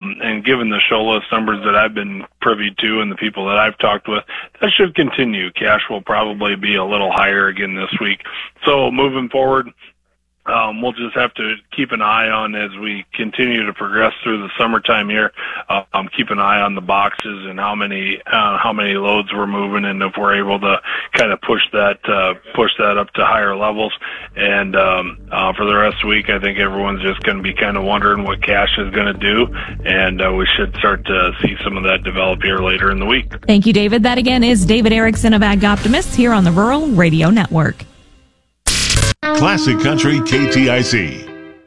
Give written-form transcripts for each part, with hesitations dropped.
And given the show list numbers that I've been privy to and the people that I've talked with, that should continue. Cash will probably be a little higher again this week. So moving forward, we'll just have to keep an eye on as we continue to progress through the summertime here. Keep an eye on the boxes and how many loads we're moving, and if we're able to kind of push that up to higher levels. And for the rest of the week, I think everyone's just going to be kind of wondering what cash is going to do, and we should start to see some of that develop here later in the week. Thank you, David. That again is David Erickson of Ag Optimists here on the Rural Radio Network. Classic Country KTIC.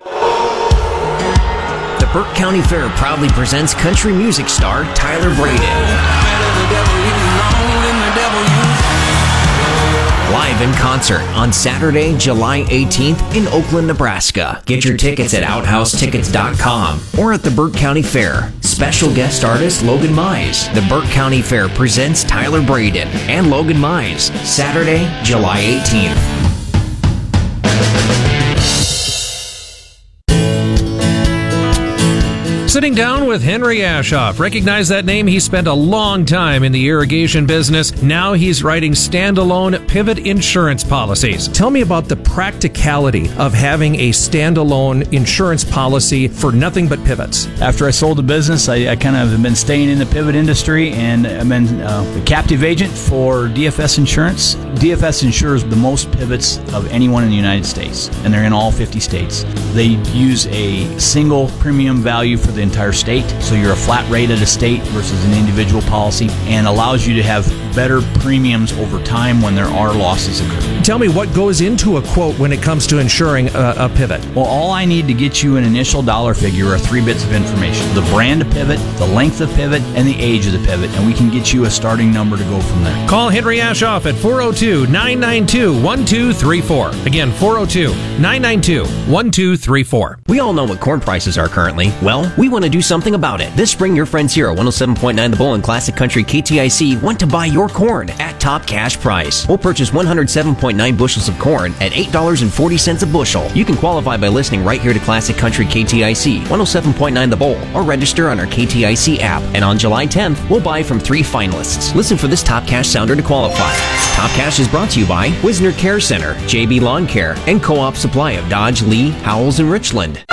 The Burke County Fair proudly presents country music star Tyler Braden. Live in concert on Saturday, July 18th in Oakland, Nebraska. Get your tickets at OutHouseTickets.com or at the Burke County Fair. Special guest artist Logan Mize. The Burke County Fair presents Tyler Braden and Logan Mize. Saturday, July 18th. Sitting down with Henry Ashoff. Recognize that name? He spent a long time in the irrigation business. Now he's writing standalone pivot insurance policies. Tell me about the practicality of having a standalone insurance policy for nothing but pivots. After I sold the business, I kind of have been staying in the pivot industry, and I've been a captive agent for DFS Insurance. DFS insures the most pivots of anyone in the United States, and they're in all 50 states. They use a single premium value for the entire state, so you're a flat rate at a state versus an individual policy, and allows you to have better premiums over time when there are losses occurring. Tell me what goes into a quote when it comes to insuring a pivot. Well, all I need to get you an initial dollar figure are 3 bits of information: the brand of pivot, the length of pivot, and the age of the pivot, and we can get you a starting number to go from there. Call Henry Ashoff at 402-992-1234. Again, 402-992-1234. We all know what corn prices are currently. Well, we want to do something about it. This spring, your friends here at 107.9 The Bull and Classic Country KTIC want to buy your corn at top cash price. We'll purchase 107.9 bushels of corn at $8.40 a bushel. You can qualify by listening right here to Classic Country KTIC, 107.9 The Bull, or register on our KTIC app. And on July 10th, we'll buy from 3 finalists. Listen for this top cash sounder to qualify. Top Cash is brought to you by Wisner Care Center, JB Lawn Care, and Co-op Supply of Dodge, Lee, Howells, and Richland.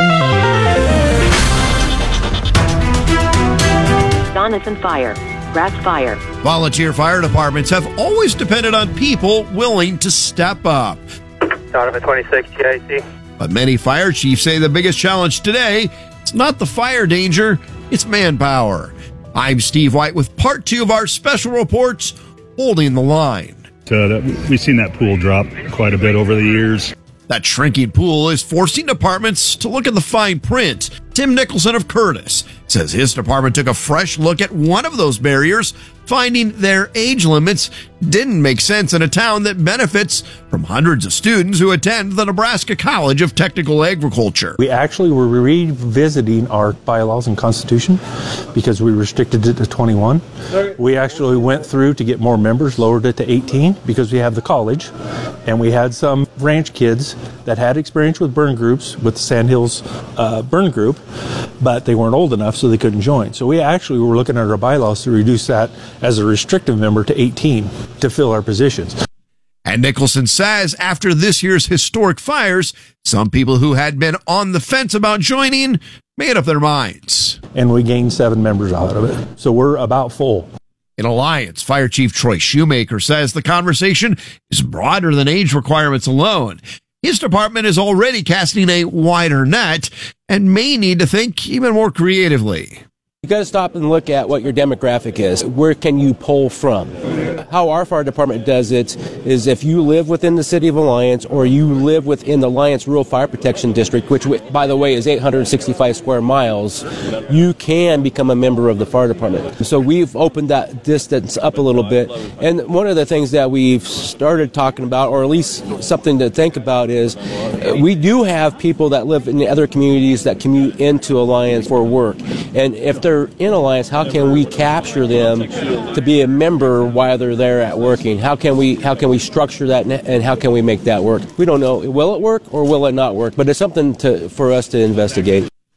Donison Fire. Grass Fire. Volunteer fire departments have always depended on people willing to step up. Donovan 26 GIC. But many fire chiefs say the biggest challenge today is not the fire danger, it's manpower. I'm Steve White with part 2 of our special reports, Holding the Line. We've seen that pool drop quite a bit over the years. That shrinking pool is forcing departments to look at the fine print. Tim Nicholson of Curtis says his department took a fresh look at one of those barriers, finding their age limits didn't make sense in a town that benefits from hundreds of students who attend the Nebraska College of Technical Agriculture. We actually were revisiting our bylaws and constitution because we restricted it to 21. We actually went through to get more members, lowered it to 18 because we have the college, and we had some ranch kids that had experience with burn groups with the Sandhills burn group, but they weren't old enough, so they couldn't join. So we actually were looking at our bylaws to reduce that as a restrictive member to 18 to fill our positions. And Nicholson says after this year's historic fires, some people who had been on the fence about joining made up their minds. And we gained 7 members out of it. So we're about full. In Alliance, Fire Chief Troy Shoemaker says the conversation is broader than age requirements alone. His department is already casting a wider net and may need to think even more creatively. You got to stop and look at what your demographic is. Where can you pull from? How our fire department does it is if you live within the city of Alliance or you live within the Alliance Rural Fire Protection District, which, by the way, is 865 square miles, you can become a member of the fire department. So we've opened that distance up a little bit. And one of the things that we've started talking about, or at least something to think about, is we do have people that live in the other communities that commute into Alliance for work. And if they're in Alliance, how can we capture them to be a member while they're there at working? How can we structure that, and how can we make that work? We don't know. Will it work or will it not work? But it's something for us to investigate.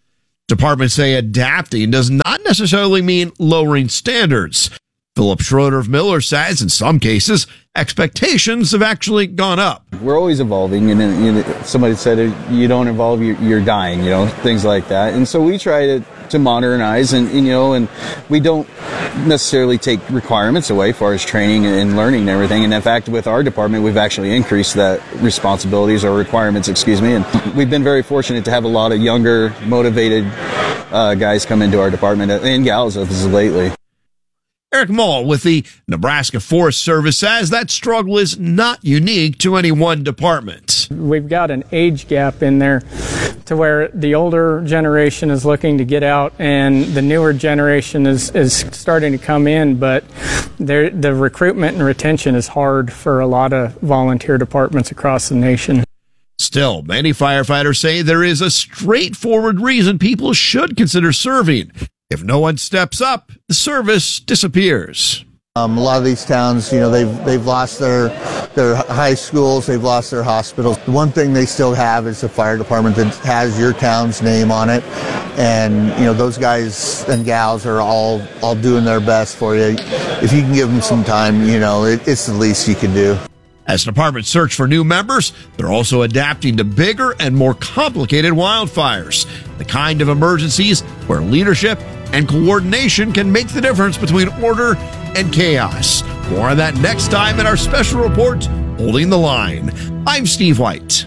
Departments say adapting does not necessarily mean lowering standards. Philip Schroeder of Miller says in some cases, expectations have actually gone up. We're always evolving, and somebody said you don't evolve, you're dying, things like that. And so we try to modernize, and we don't necessarily take requirements away as far as training and learning and everything. And in fact, with our department, we've actually increased that responsibilities or requirements, and we've been very fortunate to have a lot of younger, motivated guys come into our department and gals as of lately. Eric Mull with the Nebraska Forest Service says that struggle is not unique to any one department. We've got an age gap in there to where the older generation is looking to get out and the newer generation is starting to come in, but the recruitment and retention is hard for a lot of volunteer departments across the nation. Still, many firefighters say there is a straightforward reason people should consider serving. If no one steps up, the service disappears. A lot of these towns, they've lost their high schools, they've lost their hospitals. The one thing they still have is a fire department that has your town's name on it. And, those guys and gals are all doing their best for you. If you can give them some time, it's the least you can do. As departments search for new members, they're also adapting to bigger and more complicated wildfires, the kind of emergencies where leadership and coordination can make the difference between order and chaos. More on that next time in our special report, Holding the Line. I'm Steve White.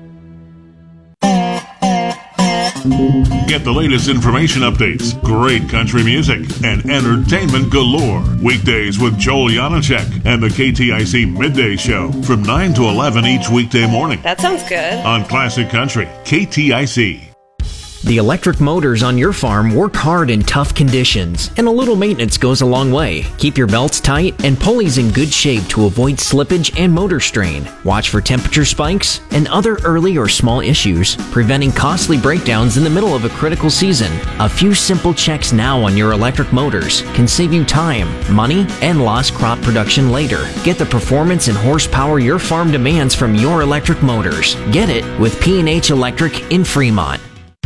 Get the latest information updates, great country music, and entertainment galore. Weekdays with Joel Janacek and the KTIC Midday Show from 9 to 11 each weekday morning. That sounds good. On Classic Country, KTIC. The electric motors on your farm work hard in tough conditions, and a little maintenance goes a long way. Keep your belts tight and pulleys in good shape to avoid slippage and motor strain. Watch for temperature spikes and other early or small issues, preventing costly breakdowns in the middle of a critical season. A few simple checks now on your electric motors can save you time, money, and lost crop production later. Get the performance and horsepower your farm demands from your electric motors. Get it with P&H Electric in Fremont.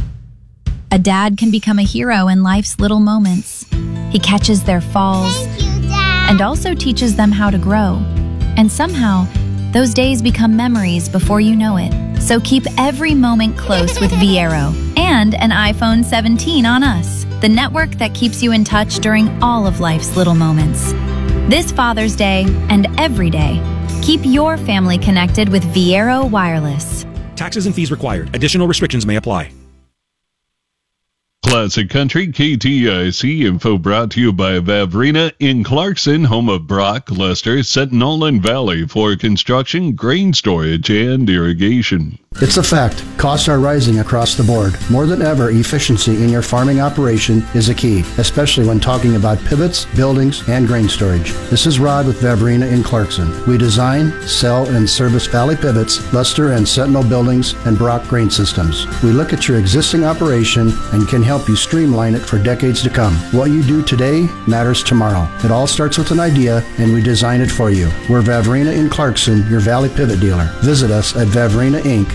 A dad can become a hero in life's little moments. He catches their falls and also teaches them how to grow. And somehow, those days become memories before you know it. So keep every moment close with Viero and an iPhone 17 on us, the network that keeps you in touch during all of life's little moments. This Father's Day and every day, keep your family connected with Viero Wireless. Taxes and fees required. Additional restrictions may apply. Classic Country KTIC info brought to you by Vavrina in Clarkson, home of Brock, Lester, Sentinel, and Valley for construction, grain storage, and irrigation. It's a fact. Costs are rising across the board. More than ever, efficiency in your farming operation is a key, especially when talking about pivots, buildings, and grain storage. This is Rod with Vavrina in Clarkson. We design, sell, and service Valley Pivots, Lester and Sentinel buildings, and Brock grain systems. We look at your existing operation and can help you streamline it for decades to come. What you do today matters tomorrow. It all starts with an idea, and we design it for you. We're Vavrina in Clarkson, your Valley Pivot dealer. Visit us at vavrinainc.com.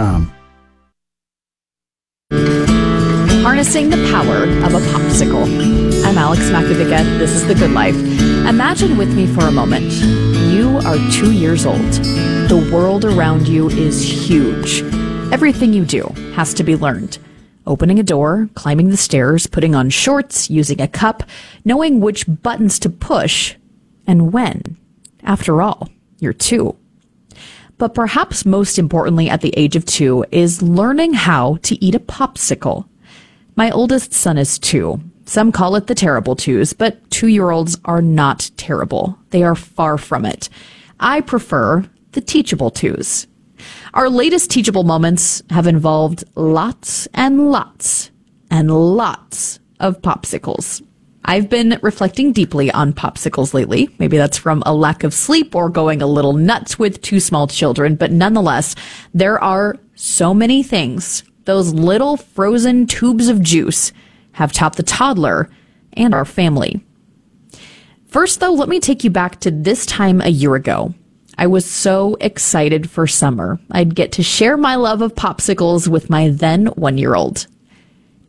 Harnessing the power of a popsicle. I'm Alex Makovica. This is The Good Life. Imagine with me for a moment. You are 2 years old. The world around you is huge. Everything you do has to be learned. Opening a door, climbing the stairs, putting on shorts, using a cup, knowing which buttons to push, and when. After all, you're 2. But perhaps most importantly at the age of 2 is learning how to eat a popsicle. My oldest son is 2. Some call it the terrible 2s, but 2-year-olds are not terrible. They are far from it. I prefer the teachable 2s. Our latest teachable moments have involved lots and lots and lots of popsicles. I've been reflecting deeply on popsicles lately. Maybe that's from a lack of sleep or going a little nuts with 2 small children, but nonetheless, there are so many things those little frozen tubes of juice have taught the toddler and our family. First, though, let me take you back to this time a year ago. I was so excited for summer. I'd get to share my love of popsicles with my then 1-year-old.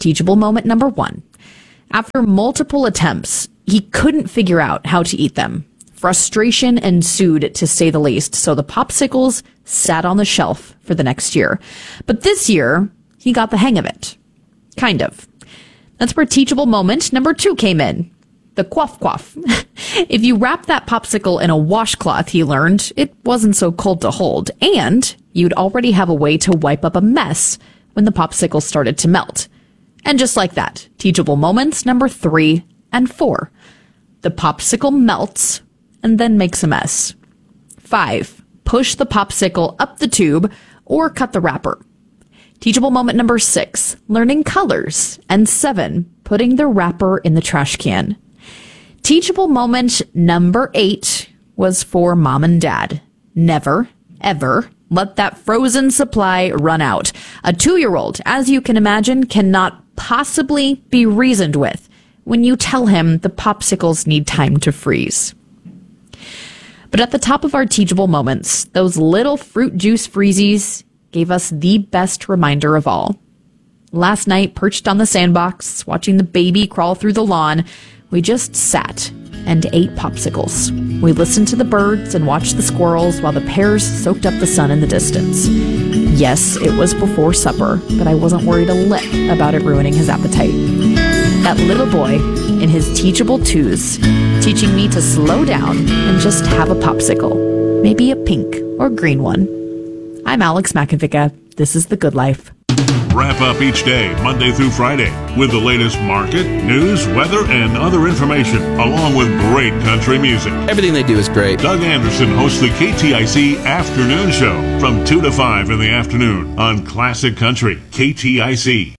Teachable moment number 1. After multiple attempts, he couldn't figure out how to eat them. Frustration ensued, to say the least, so the popsicles sat on the shelf for the next year. But this year, he got the hang of it. Kind of. That's where teachable moment number 2 came in. The quaff quaff. If you wrap that popsicle in a washcloth, he learned, it wasn't so cold to hold, and you'd already have a way to wipe up a mess when the popsicle started to melt. And just like that, teachable moments number 3 and 4. The popsicle melts and then makes a mess. 5. Push the popsicle up the tube or cut the wrapper. Teachable moment number 6, learning colors. And 7, putting the wrapper in the trash can. Teachable moment number 8 was for mom and dad. Never, ever let that frozen supply run out. A 2-year-old, as you can imagine, cannot possibly be reasoned with when you tell him the popsicles need time to freeze. But at the top of our teachable moments, those little fruit juice freezies gave us the best reminder of all. Last night, perched on the sandbox, watching the baby crawl through the lawn, we just sat and ate popsicles. We listened to the birds and watched the squirrels while the pears soaked up the sun in the distance. Yes, it was before supper, but I wasn't worried a lick about it ruining his appetite. That little boy in his teachable 2s, teaching me to slow down and just have a popsicle, maybe a pink or green one. I'm Alex Makovica. This is The Good Life. Wrap up each day, Monday through Friday, with the latest market, news, weather, and other information, along with great country music. Everything they do is great. Doug Anderson hosts the KTIC Afternoon Show from 2 to 5 in the afternoon on Classic Country, KTIC.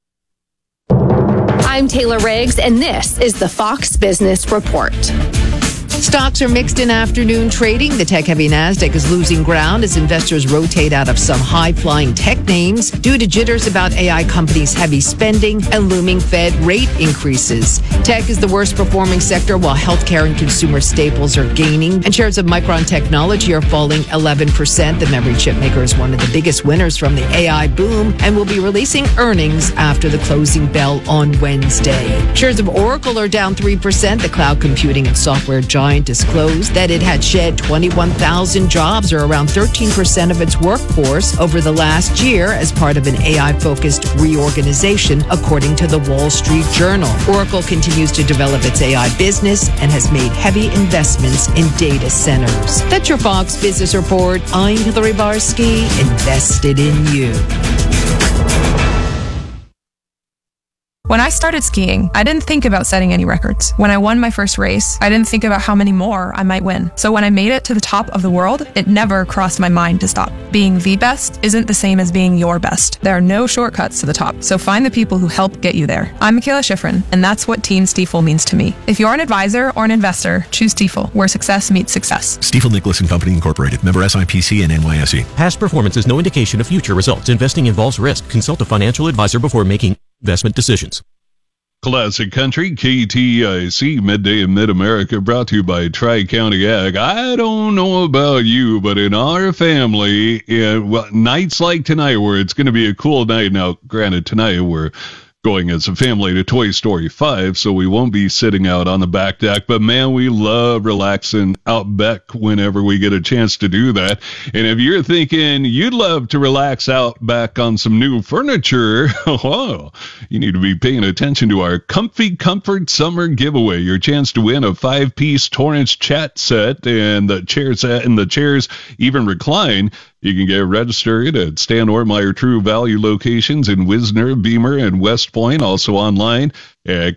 I'm Taylor Riggs, and this is the Fox Business Report. Stocks are mixed in afternoon trading. The tech-heavy Nasdaq is losing ground as investors rotate out of some high-flying tech names due to jitters about AI companies' heavy spending and looming Fed rate increases. Tech is the worst-performing sector, while healthcare and consumer staples are gaining, and shares of Micron Technology are falling 11%. The memory chip maker is one of the biggest winners from the AI boom and will be releasing earnings after the closing bell on Wednesday. Shares of Oracle are down 3%. The cloud computing and software giant disclosed that it had shed 21,000 jobs, or around 13% of its workforce, over the last year as part of an AI-focused reorganization, according to the Wall Street Journal. Oracle continues to develop its AI business and has made heavy investments in data centers. That's your Fox Business Report. I'm Hillary Barsky, invested in you. When I started skiing, I didn't think about setting any records. When I won my first race, I didn't think about how many more I might win. So when I made it to the top of the world, it never crossed my mind to stop. Being the best isn't the same as being your best. There are no shortcuts to the top, so find the people who help get you there. I'm Michaela Schifrin, and that's what Team Stiefel means to me. If you're an advisor or an investor, choose Stiefel, where success meets success. Stiefel Nicholas and Company Incorporated, member SIPC and NYSE. Past performance is no indication of future results. Investing involves risk. Consult a financial advisor before making investment decisions. Classic Country, KTIC, Midday in Mid-America, brought to you by Tri-County Ag. I don't know about you, but in our family, nights like tonight where it's going to be a cool night, now granted tonight we're going as a family to Toy Story 5, so we won't be sitting out on the back deck, but man, we love relaxing out back whenever we get a chance to do that. And if you're thinking you'd love to relax out back on some new furniture, well, you need to be paying attention to our Comfy Comfort Summer Giveaway. Your chance to win a 5-piece Torrance chat set, and the chairs even recline. You can get registered at Stan Ortmeyer True Value locations in Wisner, Beamer, and West Point. Also online at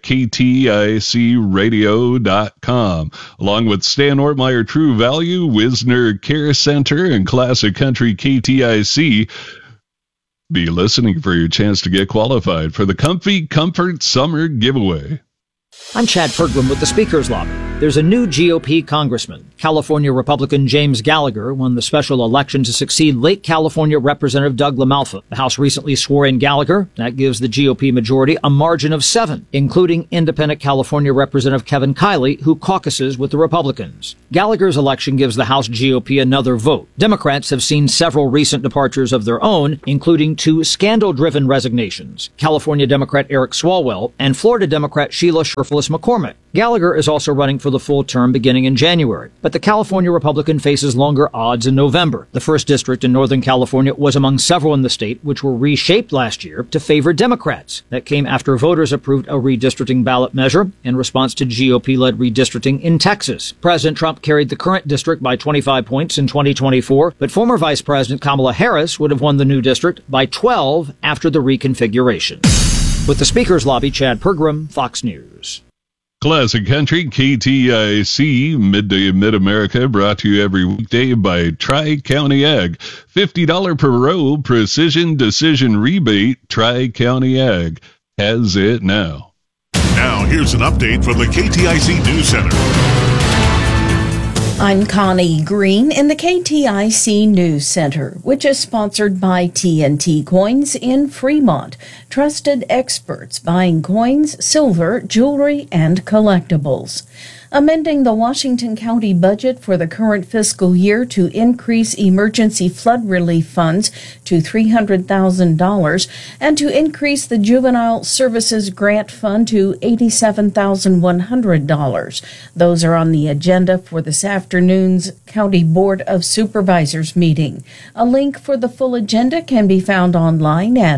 KTICradio.com. Along with Stan Ortmeyer True Value, Wisner Care Center, and Classic Country KTIC, be listening for your chance to get qualified for the Comfy Comfort Summer Giveaway. I'm Chad Pergrin with the Speaker's Lobby. There's a new GOP congressman California Republican James Gallagher won the special election to succeed late California Representative Doug LaMalfa. The House recently swore in Gallagher. That gives the GOP majority a margin of 7, including independent California Representative Kevin Kiley, who caucuses with the Republicans. Gallagher's election gives the House GOP another vote. Democrats have seen several recent departures of their own, including 2 scandal-driven resignations, California Democrat Eric Swalwell and Florida Democrat Sheila Sherfless McCormick. Gallagher is also running for the full term beginning in January, but the California Republican faces longer odds in November. The 1st District in Northern California was among several in the state which were reshaped last year to favor Democrats. That came after voters approved a redistricting ballot measure in response to GOP-led redistricting in Texas. President Trump carried the current district by 25 points in 2024, but former Vice President Kamala Harris would have won the new district by 12 after the reconfiguration. With the Speaker's Lobby, Chad Pergram, Fox News. Classic Country, KTIC, Midday in Mid-America, brought to you every weekday by Tri-County Ag. $50 per row, precision decision rebate. Tri-County Ag has it now. Now, here's an update from the KTIC News Center. I'm Connie Green in the KTIC News Center, which is sponsored by TNT Coins in Fremont. Trusted experts buying coins, silver, jewelry, and collectibles. Amending the Washington County budget for the current fiscal year to increase emergency flood relief funds to $300,000 and to increase the Juvenile Services Grant Fund to $87,100. Those are on the agenda for this afternoon's County Board of Supervisors meeting. A link for the full agenda can be found online at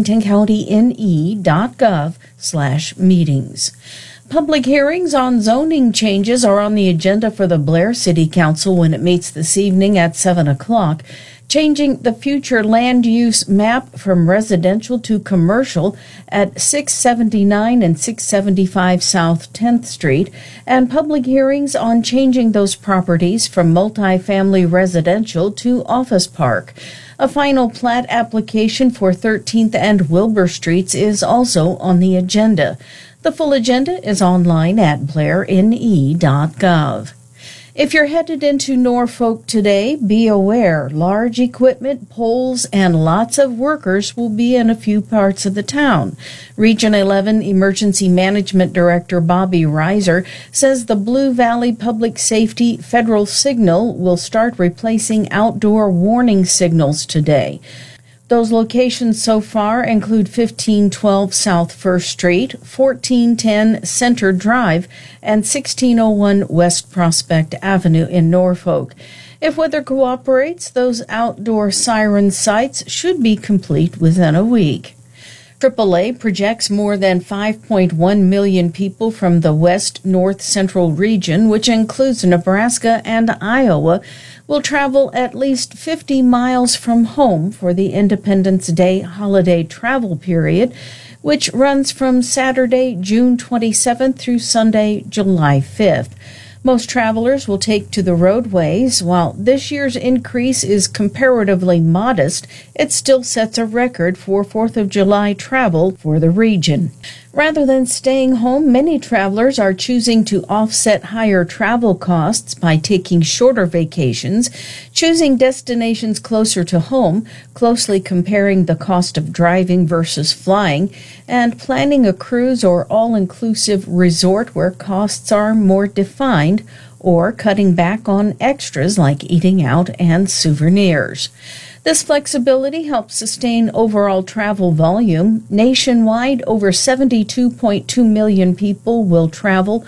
washingtoncountyn.gov/meetings. Public hearings on zoning changes are on the agenda for the Blair City Council when it meets this evening at 7 o'clock. Changing the future land use map from residential to commercial at 679 and 675 South 10th Street, and public hearings on changing those properties from multifamily residential to office park. A final plat application for 13th and Wilbur Streets is also on the agenda. The full agenda is online at blairne.gov. If you're headed into Norfolk today, be aware large equipment, poles, and lots of workers will be in a few parts of the town. Region 11 Emergency Management Director Bobby Reiser says the Blue Valley Public Safety Federal Signal will start replacing outdoor warning signals today. Those locations so far include 1512 South 1st Street, 1410 Center Drive, and 1601 West Prospect Avenue in Norfolk. If weather cooperates, those outdoor siren sites should be complete within a week. AAA projects more than 5.1 million people from the West North Central region, which includes Nebraska and Iowa, will travel at least 50 miles from home for the Independence Day holiday travel period, which runs from Saturday, June 27th through Sunday, July 5th. Most travelers will take to the roadways. While this year's increase is comparatively modest, it still sets a record for 4th of July travel for the region. Rather than staying home, many travelers are choosing to offset higher travel costs by taking shorter vacations, choosing destinations closer to home, closely comparing the cost of driving versus flying, and planning a cruise or all-inclusive resort where costs are more defined, or cutting back on extras like eating out and souvenirs. This flexibility helps sustain overall travel volume. Nationwide, over 72.2 million people will travel,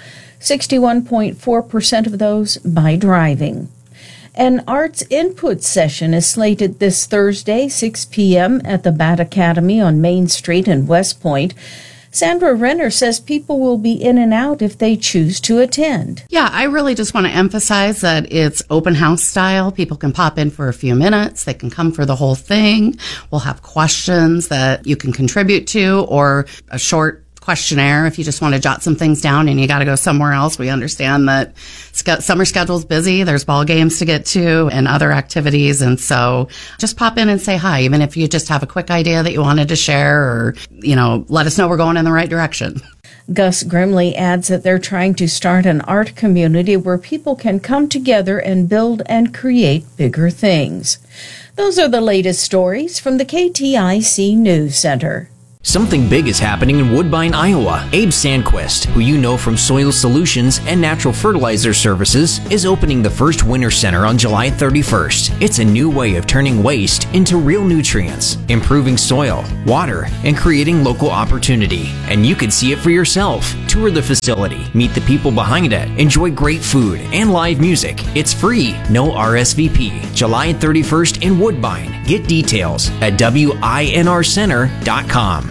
61.4% of those by driving. An arts input session is slated this Thursday, 6 p.m. at the Bat Academy on Main Street in West Point. Sandra Renner says people will be in and out if they choose to attend. Yeah, I really just want to emphasize that it's open house style. People can pop in for a few minutes. They can come for the whole thing. We'll have questions that you can contribute to, or a short questionnaire if you just want to jot some things down and you got to go somewhere else. We understand that summer schedule's busy. There's ball games to get to and other activities. And so just pop in and say hi, even if you just have a quick idea that you wanted to share, or, let us know we're going in the right direction. Gus Grimley adds that they're trying to start an art community where people can come together and build and create bigger things. Those are the latest stories from the KTIC News Center. Something big is happening in Woodbine, Iowa. Abe Sandquist, who you know from Soil Solutions and Natural Fertilizer Services, is opening the first Winter Center on July 31st. It's a new way of turning waste into real nutrients, improving soil, water, and creating local opportunity. And you can see it for yourself. Tour the facility, meet the people behind it, enjoy great food and live music. It's free, no RSVP. July 31st in Woodbine. Get details at winrcenter.com.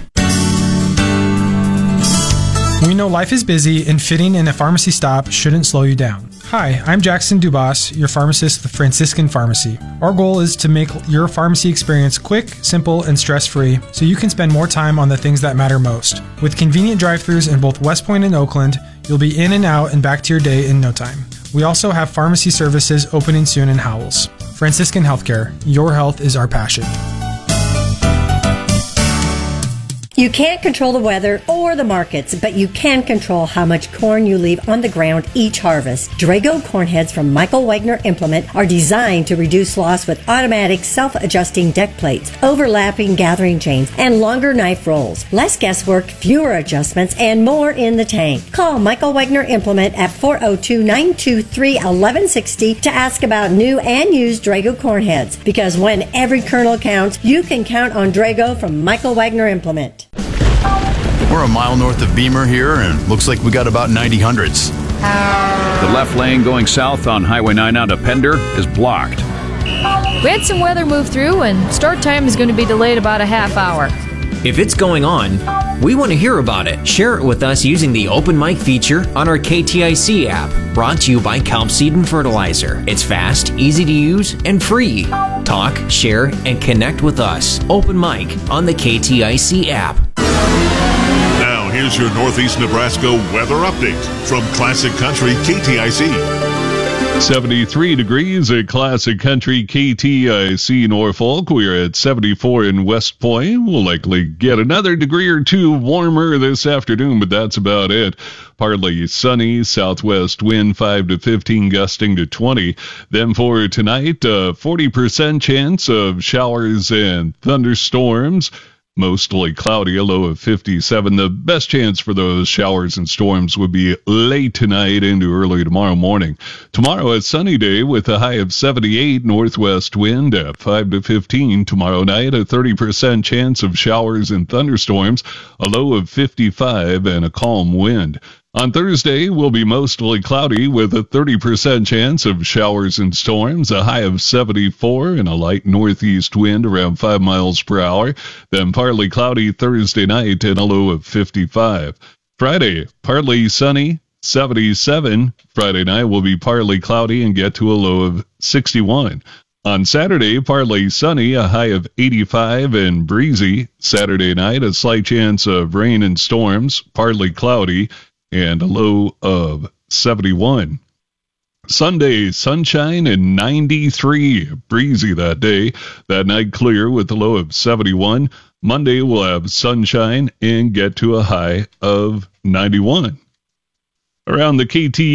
We know life is busy and fitting in a pharmacy stop shouldn't slow you down. Hi, I'm Jackson Dubas, your pharmacist with Franciscan Pharmacy. Our goal is to make your pharmacy experience quick, simple, and stress-free so you can spend more time on the things that matter most. With convenient drive-thrus in both West Point and Oakland, you'll be in and out and back to your day in no time. We also have pharmacy services opening soon in Howells. Franciscan Healthcare, your health is our passion. You can't control the weather or the markets, but you can control how much corn you leave on the ground each harvest. Drago corn heads from Michael Wagner Implement are designed to reduce loss with automatic self-adjusting deck plates, overlapping gathering chains, and longer knife rolls. Less guesswork, fewer adjustments, and more in the tank. Call Michael Wagner Implement at 402-923-1160 to ask about new and used Drago corn heads. Because when every kernel counts, you can count on Drago from Michael Wagner Implement. We're a mile north of Beamer here, and looks like we got about 90 hundredths. The left lane going south on Highway 9 out of Pender is blocked. We had some weather move through, and start time is going to be delayed about a half hour. If it's going on, we want to hear about it. Share it with us using the Open Mic feature on our KTIC app, brought to you by Kelp Seed and Fertilizer. It's fast, easy to use, and free. Talk, share, and connect with us. Open Mic on the KTIC app. Now, here's your Northeast Nebraska weather update from Classic Country KTIC. 73 degrees at Classic Country KTIC Norfolk. We're at 74 in West Point. We'll likely get another degree or two warmer this afternoon, but that's about it. Partly sunny, southwest wind 5 to 15, gusting to 20. Then for tonight, 40% chance of showers and thunderstorms. Mostly cloudy, a low of 57. The best chance for those showers and storms would be late tonight into early tomorrow morning. Tomorrow, a sunny day with a high of 78, northwest wind at 5 to 15. Tomorrow night, a 30% chance of showers and thunderstorms, a low of 55, and a calm wind. On Thursday, will be mostly cloudy with a 30% chance of showers and storms, a high of 74 and a light northeast wind around 5 miles per hour. Then partly cloudy Thursday night and a low of 55. Friday, partly sunny, 77. Friday night will be partly cloudy and get to a low of 61. On Saturday, partly sunny, a high of 85 and breezy. Saturday night, a slight chance of rain and storms, partly cloudy, and a low of 71. Sunday, sunshine and 93. Breezy that day. That night clear with a low of 71. Monday we'll have sunshine and get to a high of 91. Around the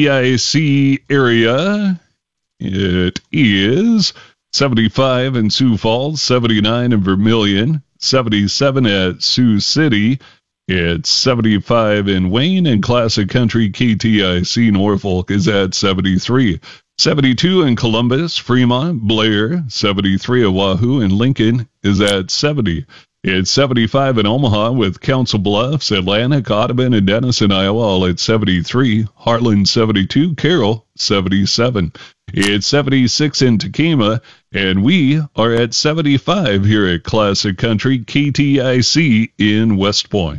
KTIC area, it is 75 in Sioux Falls, 79 in Vermilion, 77 at Sioux City. It's 75 in Wayne, and Classic Country KTIC Norfolk is at 73. 72 in Columbus, Fremont, Blair, 73 at Wahoo, and Lincoln is at 70. It's 75 in Omaha with Council Bluffs, Atlantic, Audubon, and Denison, Iowa, all at 73. Heartland, 72. Carroll, 77. It's 76 in Tequima, and we are at 75 here at Classic Country KTIC in West Point.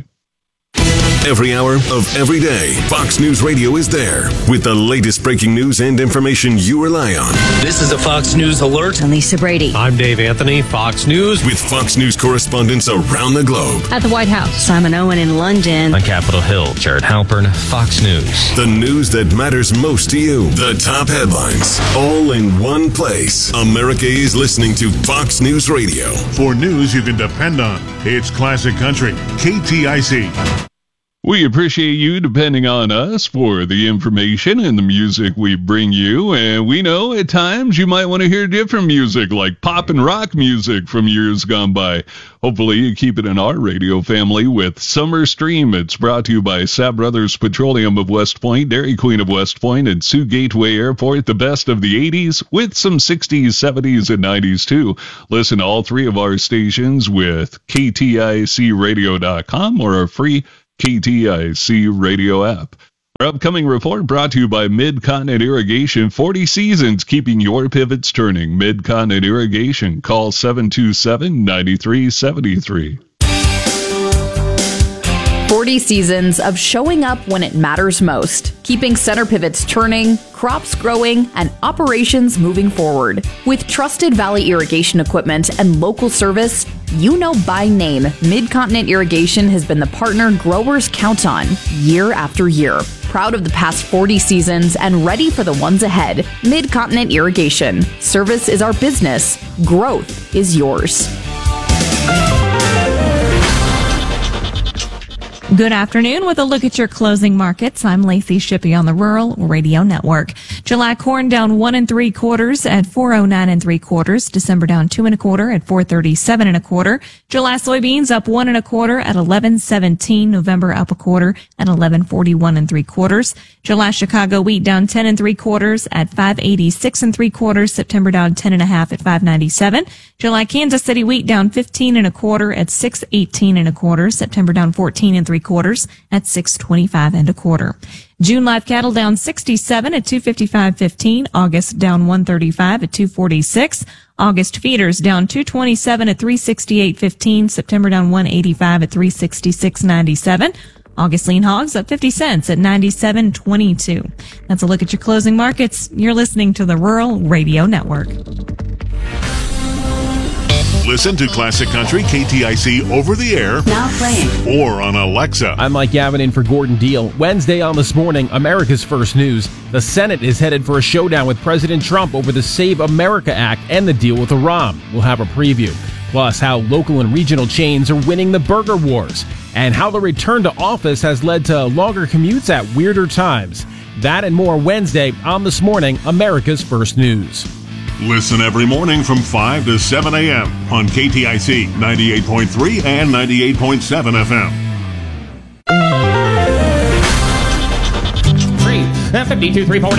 Every hour of every day, Fox News Radio is there with the latest breaking news and information you rely on. This is a Fox News alert. I'm Lisa Brady. I'm Dave Anthony, Fox News. With Fox News correspondents around the globe. At the White House, Simon Owen in London. On Capitol Hill, Jared Halpern, Fox News. The news that matters most to you. The top headlines, all in one place. America is listening to Fox News Radio. For news you can depend on, it's Classic Country, KTIC. We appreciate you depending on us for the information and the music we bring you, and we know at times you might want to hear different music, like pop and rock music from years gone by. Hopefully you keep it in our radio family with Summer Stream. It's brought to you by Sapp Brothers Petroleum of West Point, Dairy Queen of West Point, and Sioux Gateway Airport, the best of the 80s with some 60s, 70s, and 90s too. Listen to all three of our stations with KTICradio.com or our free KTIC radio app. Our upcoming report brought to you by Mid-Continent Irrigation. 40 seasons keeping your pivots turning. Mid-Continent Irrigation. Call 727-9373. 40 seasons of showing up when it matters most, keeping center pivots turning, crops growing, and operations moving forward. With trusted Valley irrigation equipment and local service, you know by name, Mid-Continent Irrigation has been the partner growers count on year after year. Proud of the past 40 seasons and ready for the ones ahead. Mid-Continent Irrigation. Service is our business. Growth is yours. Good afternoon. With a look at your closing markets, I'm Lacey Shippey on the Rural Radio Network. July corn down 1 3/4 at 409 3/4. December down 2 1/4 at 437 1/4. July soybeans up 1 1/4 at 11.17. November up 1/4 at 11.41 3/4. July Chicago wheat down 10 3/4 at 586 3/4. September down 10 1/2 at 597. July Kansas City wheat down 15 1/4 at 618 1/4. September down 14 3/4 at 625 1/4. June live cattle down 67 at 255.15. August down 135 at 246. August feeders down 227 at 368.15. September down 185 at 366.97. August lean hogs up 50 cents at 97.22. That's a look at your closing markets. You're listening to the Rural Radio Network. Listen to Classic Country KTIC over the air, Now playing, or on Alexa. I'm Mike Gavin in for Gordon Deal. Wednesday on This Morning, America's First News. The Senate is headed for a showdown with President Trump over the Save America Act and the deal with Iran. We'll have a preview. Plus, how local and regional chains are winning the burger wars, and how the return to office has led to longer commutes at weirder times. That and more Wednesday on This Morning, America's First News. Listen every morning from 5 to 7 a.m. on KTIC 98.3 and 98.7 FM. 52, 3, 4,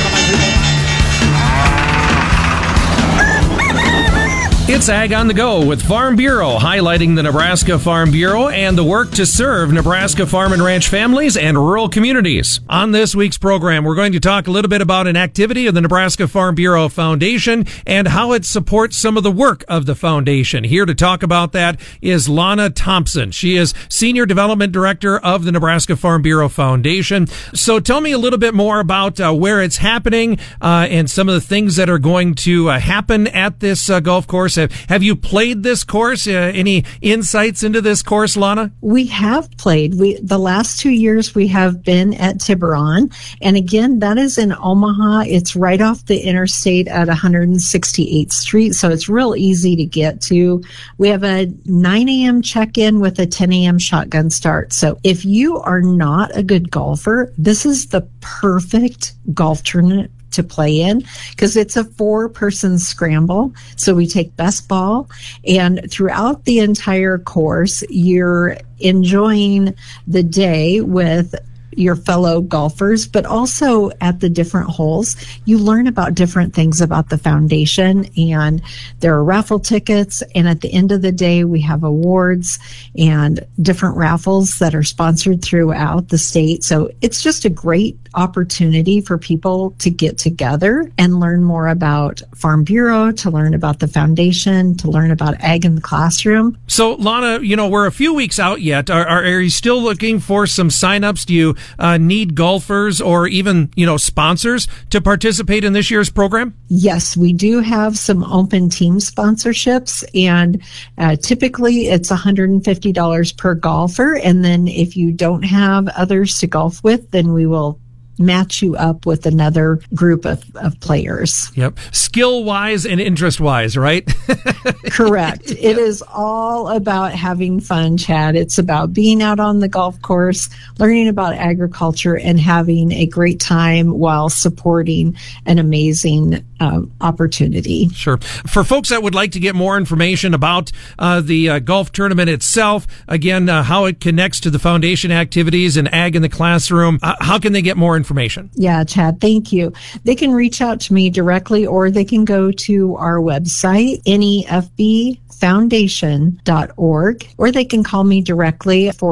It's Ag on the Go with Farm Bureau, highlighting the Nebraska Farm Bureau and the work to serve Nebraska farm and ranch families and rural communities. On this week's program, we're going to talk a little bit about an activity of the Nebraska Farm Bureau Foundation and how it supports some of the work of the foundation. Here to talk about that is Lana Thompson. She is Senior Development Director of the Nebraska Farm Bureau Foundation. So tell me a little bit more about where it's happening and some of the things that are going to happen at this golf course. Have you played this course? Any insights into this course, Lana? We have played. The last 2 years we have been at Tiburon. And again, that is in Omaha. It's right off the interstate at 168th Street. So it's real easy to get to. We have a 9 a.m. check-in with a 10 a.m. shotgun start. So if you are not a good golfer, this is the perfect golf tournament to play in, because it's a 4-person scramble. So we take best ball, and throughout the entire course, you're enjoying the day with your fellow golfers, but also at the different holes, you learn about different things about the foundation, and there are raffle tickets. And at the end of the day, we have awards and different raffles that are sponsored throughout the state. So it's just a great opportunity for people to get together and learn more about Farm Bureau, to learn about the foundation, to learn about ag in the classroom. So Lana, we're a few weeks out yet. Are you still looking for some signups? Do you need golfers or even, sponsors to participate in this year's program? Yes, we do have some open team sponsorships, and typically it's $150 per golfer. And then if you don't have others to golf with, then we will match you up with another group of players. Yep. Skill-wise and interest-wise, right? Correct. It is all about having fun, Chad. It's about being out on the golf course, learning about agriculture, and having a great time while supporting an amazing opportunity. Sure. For folks that would like to get more information about the golf tournament itself, again, how it connects to the foundation activities and Ag in the Classroom, how can they get more information? Yeah, Chad, thank you. They can reach out to me directly, or they can go to our website, nefbfoundation.org, or they can call me directly at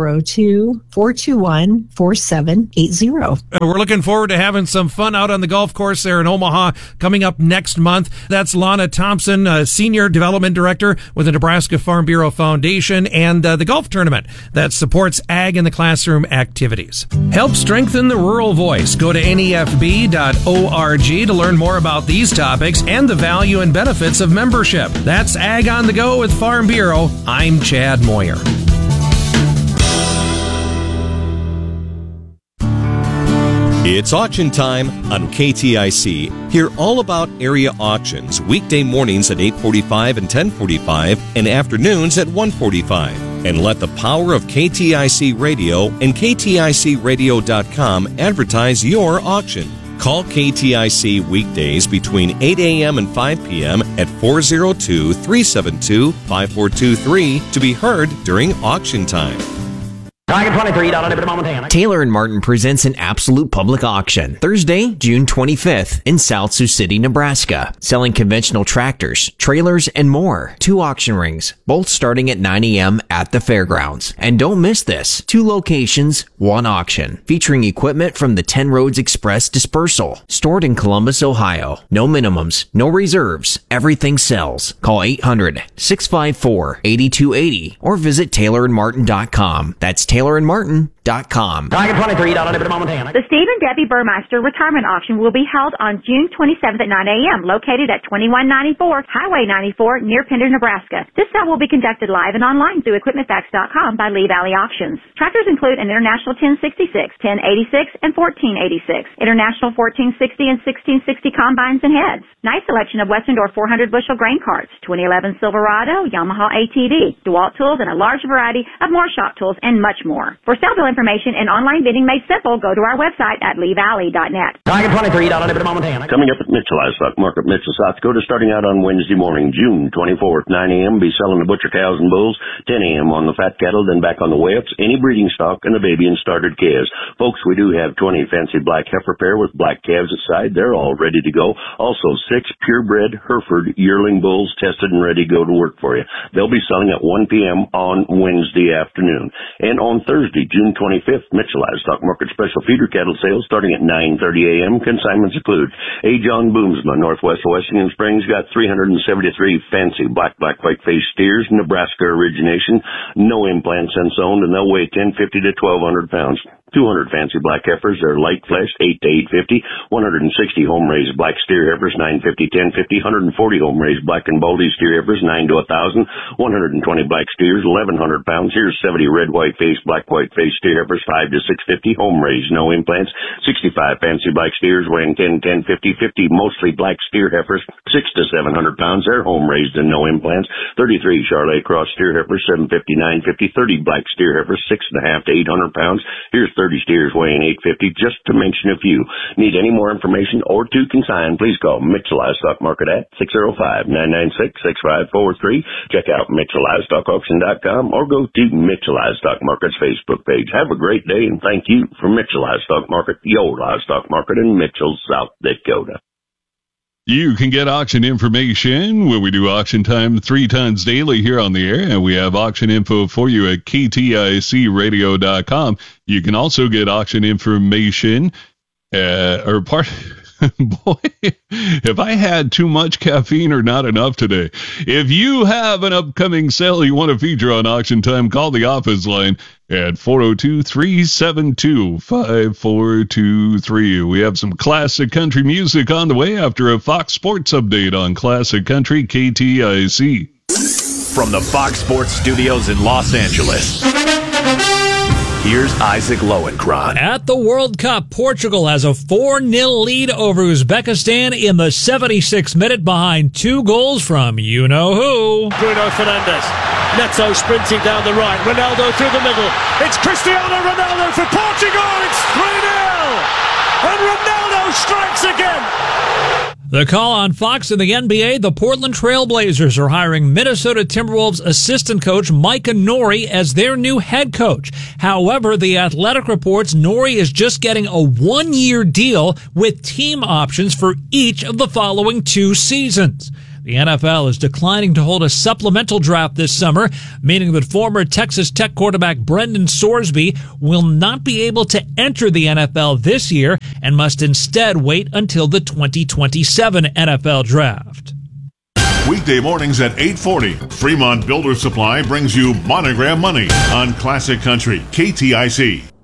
402-421-4780. We're looking forward to having some fun out on the golf course there in Omaha coming up next month. That's Lana Thompson, Senior Development Director with the Nebraska Farm Bureau Foundation, and the golf tournament that supports Ag in the Classroom activities. Help strengthen the rural voice. Go to nefb.org to learn more about these topics and the value and benefits of membership. That's Ag on the Go with Farm Bureau. I'm Chad Moyer. It's auction time on KTIC. Hear all about area auctions weekday mornings at 8:45 and 10:45 and afternoons at 1:45. And let the power of KTIC Radio and KTICradio.com advertise your auction. Call KTIC weekdays between 8 a.m. and 5 p.m. at 402-372-5423 to be heard during auction time. Taylor & Martin presents an absolute public auction Thursday, June 25th in South Sioux City, Nebraska, selling conventional tractors, trailers, and more. 2 auction rings, both starting at 9 a.m. at the fairgrounds. And don't miss this. 2 locations, 1 auction, featuring equipment from the 10 Roads Express dispersal, stored in Columbus, Ohio. No minimums, no reserves, everything sells. Call 800-654-8280 or visit TaylorandMartin.com. That's TaylorandMartin.com. Target 23, Montana. The Steve and Debbie Burmeister Retirement Auction will be held on June 27th at 9 a.m., located at 2194 Highway 94 near Pender, Nebraska. This sale will be conducted live and online through EquipmentFacts.com by Lee Valley Auctions. Tractors include an International 1066, 1086, and 1486, International 1460 and 1660 combines and heads. Nice selection of Western Door 400 bushel grain carts, 2011 Silverado, Yamaha ATV, DeWalt tools, and a large variety of more shop tools, and much more. For sale bill information and online bidding made simple, go to our website at leevalley.net. Target 23, Montana. Coming up at Mitchell Livestock Market, Mitchell, South Dakota, starting out on Wednesday morning, June 24th, 9 a.m. Be selling the butcher cows and bulls, 10 a.m. on the fat cattle, then back on the weights, any breeding stock, and the baby and started calves. Folks, we do have 20 fancy black heifer pair with black calves at side. They're all ready to go. Also, 6 purebred Hereford yearling bulls tested and ready to go to work for you. They'll be selling at 1 p.m. on Wednesday afternoon. And on Thursday, June 25th, Mitchell Livestock Market special feeder cattle sales starting at 9:30 a.m. Consignments include A. John Boomsma, Northwest Washington Springs, got 373 fancy black white-faced steers, Nebraska origination, no implants since owned, and they'll weigh 1,050 to 1,200 pounds. 200 fancy black heifers, they're light fleshed, 8 to 850. 160 home-raised black steer heifers, 950, 1050. 140 home-raised black and baldy steer heifers, 9 to 1,000. 120 black steers, 1,100 pounds. Here's 70 red white-faced, black white-faced steer heifers, 5 to 650. Home-raised, no implants. 65 fancy black steers weighing 10, 10, 50, 50. Mostly black steer heifers, 6 to 700 pounds. They're home-raised and no implants. 33 Charolais cross steer heifers, 750, 950. 30 black steer heifers, 6.5 to 800 pounds. Here's 30 steers weighing 850, just to mention a few. Need any more information or to consign, please call Mitchell Livestock Market at 605-996-6543. Check out MitchellLivestockAuction.com or go to Mitchell Livestock Market's Facebook page. Have a great day and thank you for Mitchell Livestock Market, your livestock market in Mitchell, South Dakota. You can get auction information when we do auction time 3 times daily here on the air, and we have auction info for you at KTICradio.com. You can also get auction information, boy, if I had too much caffeine or not enough today. If you have an upcoming sale you want to feature on auction time, call the office line at 402-372-5423. We have some classic country music on the way after a Fox Sports update on Classic Country KTIC. From the Fox Sports Studios in Los Angeles, here's Isaac Lowenkron. At the World Cup, Portugal has a 4-0 lead over Uzbekistan in the 76th minute behind 2 goals from you-know-who. Bruno Fernandes. Neto sprinting down the right. Ronaldo through the middle. It's Cristiano Ronaldo for Portugal. It's 3-0. And Ronaldo strikes again. The call on Fox in the NBA, the Portland Trail Blazers are hiring Minnesota Timberwolves assistant coach Micah Nori as their new head coach. However, The Athletic reports Nori is just getting a 1-year deal with team options for each of the following 2 seasons. The NFL is declining to hold a supplemental draft this summer, meaning that former Texas Tech quarterback Brendan Sorsby will not be able to enter the NFL this year and must instead wait until the 2027 NFL draft. Weekday mornings at 8:40, Fremont Builder Supply brings you Monogram Money on Classic Country KTIC.